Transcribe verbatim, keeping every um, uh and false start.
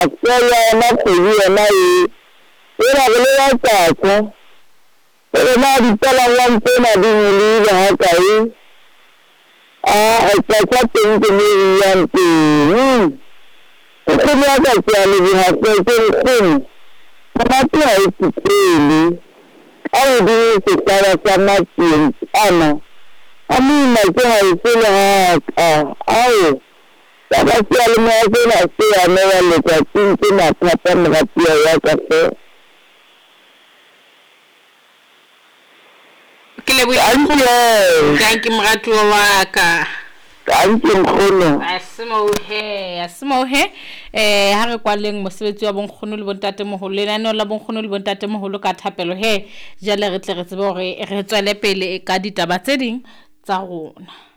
akela na khuya na e era le ya tata era na di tala wan tena di ni ba kai a tata teng ke ni yan ti ko ya ka ya ni ha ko ko na ti ai ti ni ai di se tara sama ti ana ami na ke ai se la a ai Tapi alimnya itu nasi ane yang lepasin itu nak apa mengati ayah kafe. Kile bu Anjir. thank you mratu waka. Anjir kono. Asmo he, asmo he. Eh hare kwa leng mosebetsi wa bonkgono le bontate moholo le nane la bonkgono le bontate moholo ka thapelo he. Jale re tle re tsebe hore re tswele pele ka ditaba tse ding tsa rona.